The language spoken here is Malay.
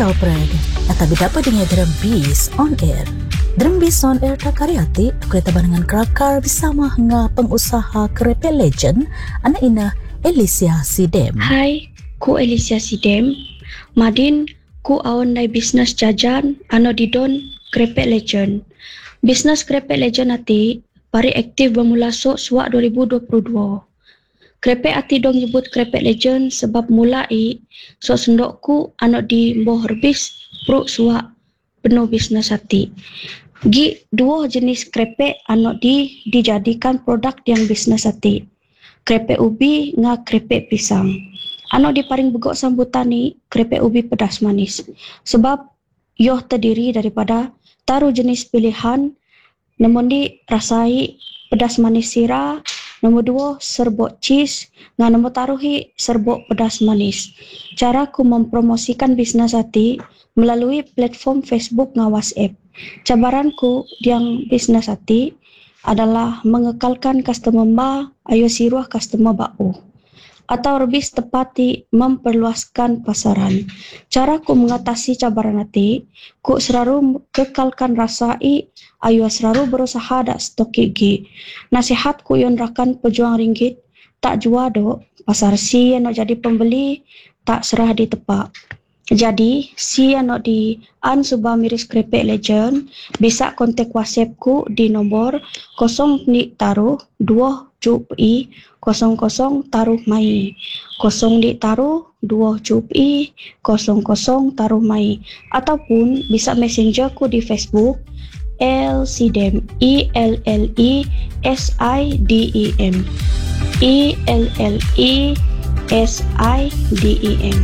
Salpreg, atau dapat dengan Drembis On Air. Drembis On Air tak karyati, kereta dengan kelakar bersama dengan pengusaha kereta legend, anak ina Alicia Sidem. Hai, ku Alicia Sidem. Madin, ku awan dai bisnes jajan, ano didon kereta legend. Bisnes kereta legend ati, pari aktif bermula suak 2022. Krepek ati dong nyebut krepek legend sebab mulai so sendokku anak di mboh herbis pro suak penuh bisnes ati. Gi dua jenis krepek anak dijadikan produk yang bisnes ati. Krepek ubi nga krepek pisang. Anak di paling begok sambutan ni krepek ubi pedas manis. Sebab yoh terdiri daripada taruh jenis pilihan. Nombor di rasai pedas manis sirah. Nombor 2, serbuk cheese. Nombor taruhi serbuk pedas manis. Cara ku mempromosikan bisnes ati melalui platform Facebook nga WhatsApp. Cabaranku yang bisnes ati adalah mengekalkan customer ba ayo siruah customer bau. Atau lebih tepati memperluaskan pasaran. Cara ku mengatasi cabaran ati, ku selalu kekalkan rasai ayo selalu berusaha dak stok gigi. Nasihat ku yon rakan pejuang ringgit, tak jua do, pasar si yang nak jadi pembeli, tak serah di tepak. Jadi, si yang nak di Subah Miris Krepek Legend, bisa kontak WhatsApp ku di nombor 0 ni taruh 2 cupi 00 taruh mai 0 di taruh 2 cupi 00 taruh mai, ataupun bisa messenger ku di Facebook Elsidem ELLESIDEM ELLESIDEM.